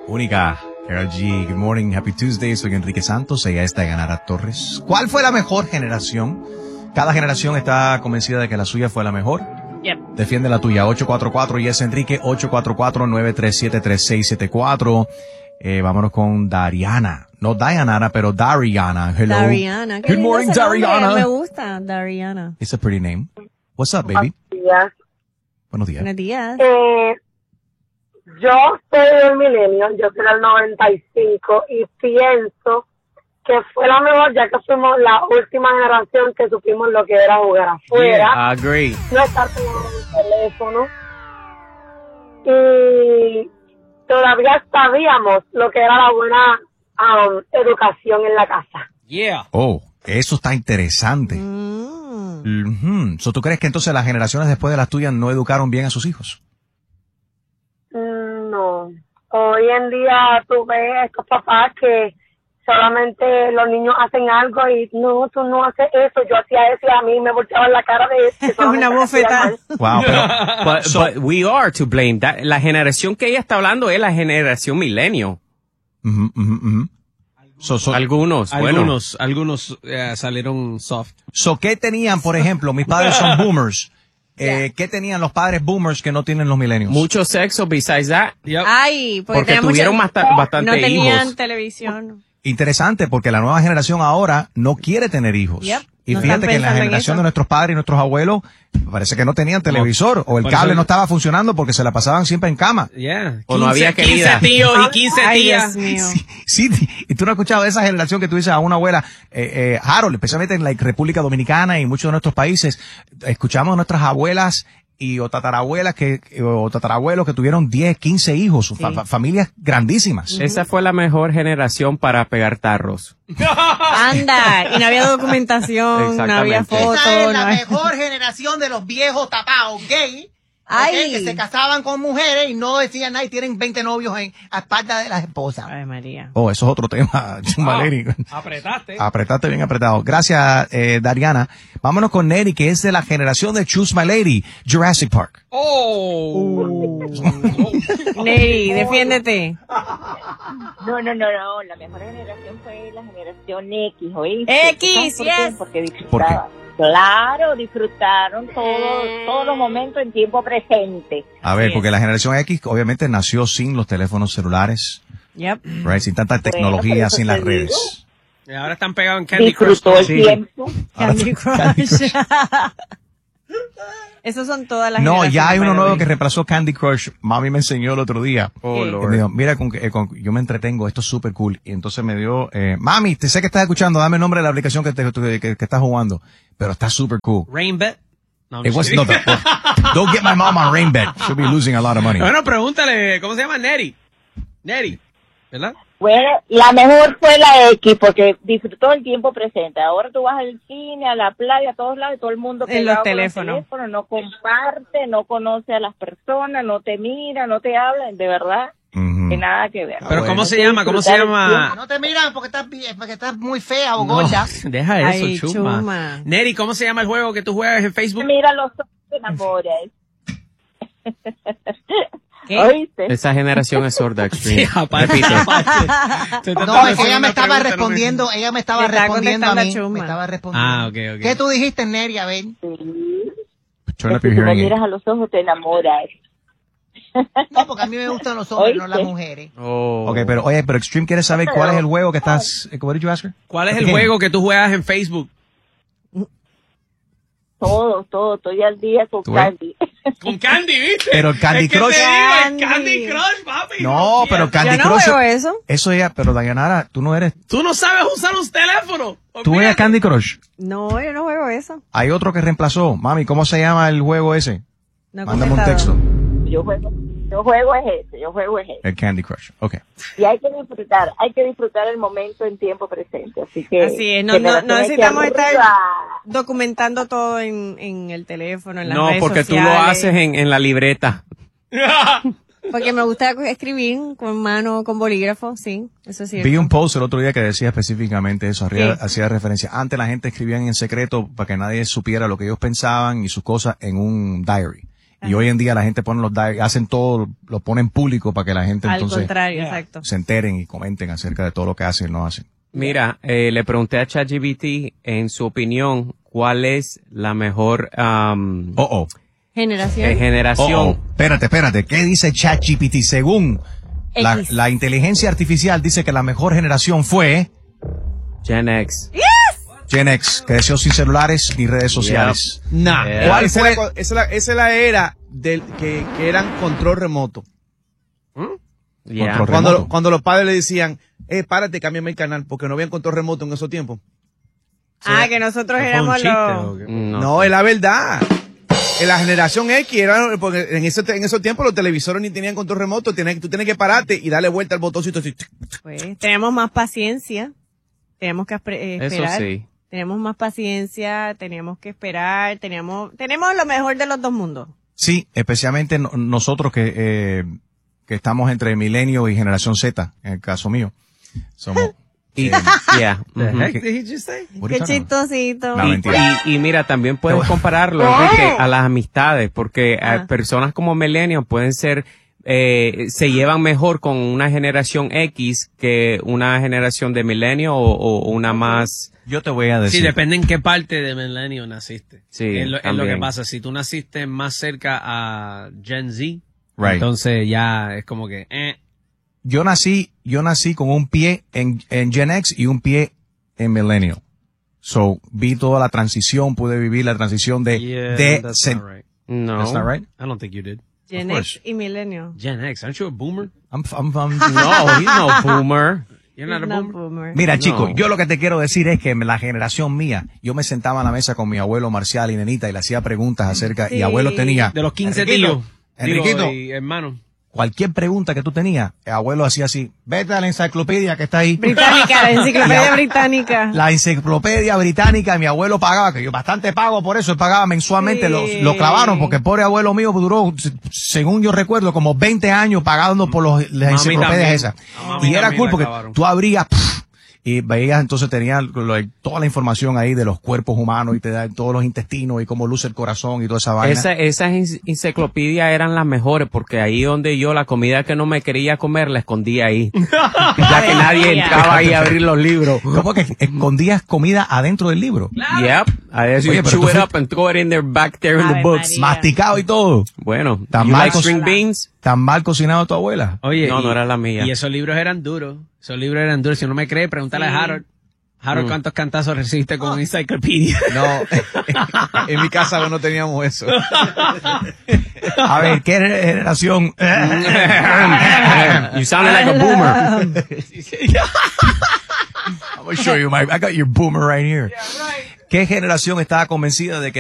única. Karol G, good morning, happy Tuesday. Soy Enrique Santos, ella es Dayanara Torres. ¿Cuál fue la mejor generación? Cada generación está convencida de que la suya fue la mejor. Yep. Defiende la tuya. 844 y es Enrique, 844-937-3674. Vámonos con Dariana. No Dayanara, pero Dariana. Hello. Dariana. Good morning, Dariana. Me gusta, Dariana. It's a pretty name. What's up, baby? Buenos días. Buenos días. Yo soy del milenio, yo soy del 95 y pienso que fue la mejor ya que fuimos la última generación que supimos lo que era jugar afuera. Yeah, I agree. No estar con el teléfono. Y todavía sabíamos lo que era la buena educación en la casa. Yeah. Oh, eso está interesante. So, ¿tú crees que entonces las generaciones después de las tuyas no educaron bien a sus hijos? No. Hoy en día tú ves estos papás que solamente los niños hacen algo y no, tú no haces eso, yo hacía eso y a mí me volteaban la cara de eso. Una bofetada. Wow, pero, But we are to blame. La generación que ella está hablando es la generación milenio. Algunos salieron soft. ¿Qué tenían, por ejemplo? Mis padres son boomers. ¿Qué tenían los padres boomers que no tienen los millennials? Mucho sexo, besides that. Yep. Ay, porque tuvieron bastante no tenían hijos. televisión. Interesante, porque la nueva generación ahora no quiere tener hijos. Yep. Y No fíjate están que en la pensando en generación eso. de nuestros padres y nuestros abuelos parece que no tenían televisor o el por cable eso- no estaba funcionando porque se la pasaban siempre en cama. Yeah. O no había querida. 15 tíos y 15 Ay, tías. Dios mío. Sí, y tú no has escuchado de esa generación que tú dices a una abuela, Harold, especialmente en la República Dominicana y muchos de nuestros países, escuchamos a nuestras abuelas o tatarabuelas o tatarabuelos que tuvieron 10, 15 hijos, familias grandísimas. Esa fue la mejor generación para pegar tarros. Anda, y no había documentación, no había Exactamente. fotos. Esa es no la había- mejor generación de los viejos tapados gay. Ay. ¿Ok? Que se casaban con mujeres y no decían nada y tienen 20 novios a espalda de las esposas. Ay, María. Oh, eso es otro tema, Chumaleri. Apretaste. Apretaste bien apretado. Gracias, Dariana. Vámonos con Neri, que es de la generación de Choose My Lady, Jurassic Park. Neri, defiéndete. No, la mejor generación fue la generación X, ¿oíste? X, ¿Sabes por qué? yes. Porque disfrutaban. Claro, disfrutaron todos los momentos en tiempo presente. A ver, porque la generación X obviamente nació sin los teléfonos celulares, Yep. right? Sin tanta tecnología, por eso sin las te digo. redes. Y ahora están pegados en Candy Crush. Disfrutó el Sí. tiempo. Candy Crush. Esos son todas las No, generaciones, ya hay uno by the nuevo way. que reemplazó Candy Crush. Mami me enseñó el otro día. Oh, ¿Qué? Me Lord. dijo, mira, yo me entretengo, esto es súper cool. Y entonces me dio, mami, te sé que estás escuchando, dame el nombre de la aplicación que estás jugando. Pero está súper cool. Rainbet. No, It was, no, don't get my mom on Rainbet. She'll be losing a lot of money. Bueno, pregúntale, ¿cómo se llama? Neri, ¿verdad? Bueno, la mejor fue la X porque disfrutó el tiempo presente. Ahora tú vas al cine, a la playa, a todos lados, y todo el mundo En los pegado con teléfonos. no comparte, no conoce a las personas, no te mira, no te habla, de verdad, Ujú. que nada que ver. Pero bueno. ¿cómo se llama? ¿Cómo se llama? No te miran porque estás muy fea o No, gorda. deja eso, Ay, Chuma. Chuma. Neri, ¿cómo se llama el juego que tú juegas en Facebook? Mira los ojos, te enamoras. ¿Qué? ¿Oíste? Esa generación es sorda extreme. Repite. No, es que ella me estaba respondiendo, Le estaba a mí. contestando a Chuma. Me estaba respondiendo. Ah, ok. ¿Qué tú dijiste, Neri? A ver. Turn up Si your tú me hearing miras aid. a los ojos, te enamoras. No, porque a mí me gustan los hombres, no ¿Oíste? las mujeres. Oh. Okay, pero Extreme quiere saber cuál es el juego que estás, what did you ask her? ¿Cuál es el ¿Qué? juego que tú juegas en Facebook? Todo, estoy al día con ¿Tú ves? Candy. Con Candy, ¿viste? Pero Candy Es que Crush. te digo, Candy. es Candy Crush, papi. No, pero Yo Candy no Crush. juego eso. Eso ya, pero Dayanara, tú no eres, Tú no sabes usar un teléfono. tú eres Candy Crush. No, yo no juego eso. Hay otro que reemplazó. Mami, ¿cómo se llama el juego ese? No he Mándame un contestado. texto. Yo juego es ese. El Candy Crush. Okay. Y hay que disfrutar el momento en tiempo presente. Así que Así es, no generaciones necesitamos que estar arriba. documentando todo en el teléfono, en las No, redes porque tú sociales. lo haces en la libreta. Porque me gusta escribir con mano, con bolígrafo, sí, eso sí. Vi un post el otro día que decía específicamente eso, ¿Qué? hacía referencia. Antes la gente escribía en secreto para que nadie supiera lo que ellos pensaban y sus cosas en un diary. Y hoy en día la gente pone hacen todo, lo ponen público para que la gente Al entonces contrario, exacto. se enteren y comenten acerca de todo lo que hacen y no hacen. Mira, le pregunté a ChatGPT, en su opinión, ¿cuál es la mejor Generación. generación? Espérate. ¿Qué dice ChatGPT? Según X. la inteligencia artificial dice que la mejor generación fue Gen X. Gen X, que creció sin celulares ni redes sociales. Nah. ¿Cuál Esa fue? esa es la era del que eran control remoto. Yeah. Control remoto. Cuando los padres le decían, párate, cámbiame el canal, porque no habían control remoto en esos tiempos. Que nosotros ¿Fue un éramos chiste los... o qué? No, es la verdad. En la generación X, porque en esos tiempos los televisores ni tenían control remoto, tú tienes que pararte y darle vuelta al botoncito así. Pues, tenemos más paciencia. Tenemos que Eso esperar. sí. Tenemos más paciencia, tenemos que esperar, tenemos lo mejor de los dos mundos. Sí, especialmente nosotros que estamos entre milenio y generación Z, en el caso mío. Somos... Yeah. The heck did he just say? What are Qué you talking about? chistosito. No, mentira. Y mira, también puedes compararlo, Enrique, a las amistades, porque personas como millennials pueden ser, se llevan mejor con una generación X que una generación de milenio o una más. Yo te voy a decir. Sí, depende en qué parte de Millennium naciste. Sí, es lo que también. pasa. Si tú naciste más cerca a Gen Z, Right. entonces ya es como que... Yo nací con un pie en Gen X y un pie en Millennial. So, vi toda la transición, pude vivir la transición de that's not right. No. That's not right? I don't think you did. Gen Of X course. y Milenio. Gen X, aren't you a boomer? I'm No, he's no boomer. You're not a No, boomer? boomer. Mira, No. chicos, yo lo que te quiero decir es que en la generación mía, yo me sentaba a la mesa con mi abuelo Marcial y Nenita y le hacía preguntas acerca, y Sí. abuelo tenía... De los 15 Enriquito, tíos. Enriquito, Digo, y hermano. cualquier pregunta que tú tenías, el abuelo hacía así, vete a la enciclopedia que está ahí. Británica, la enciclopedia británica. La enciclopedia británica, mi abuelo pagaba, que yo bastante pago por eso, él pagaba mensualmente, Sí. lo clavaron, porque el pobre abuelo mío duró, según yo recuerdo, como 20 años pagando por las Mami enciclopedias también. esas. Mami Y era también cool la porque clavaron. tú abrías y veías, entonces tenía toda la información ahí de los cuerpos humanos y te da todos los intestinos y cómo luce el corazón y toda esa vaina. Esas enciclopedias eran las mejores porque ahí donde yo la comida que no me quería comer la escondía ahí. Ya que nadie entraba ahí a abrir los libros. ¿Cómo que escondías comida adentro del libro? Yep. I just Oye, pero chew tú it fui- up and throw it in there back there in the Ave books. María. Masticado y todo. Bueno, Tan you mal like cos- string beans? Tan mal cocinado tu abuela. Oye, No era la mía. Y esos libros eran duros. Esos libros eran duros. Si no me cree, pregúntale Sí. a Harold. Harold, ¿cuántos cantazos recibiste con una enciclopedia? No, en mi casa no teníamos eso. A ver, ¿qué generación? You sounded like a boomer. I'm gonna show you I got your boomer right here. ¿Qué generación estaba convencida de que